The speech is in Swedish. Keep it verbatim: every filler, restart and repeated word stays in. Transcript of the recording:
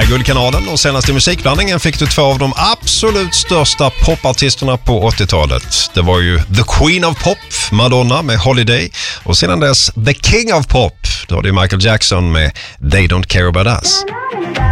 Guldkanalen och senaste musikblandningen fick du två av de absolut största popartisterna på åttiotalet. Det var ju The Queen of Pop, Madonna med Holiday, och sedan dess The King of Pop, då var det Michael Jackson med They Don't Care About Us.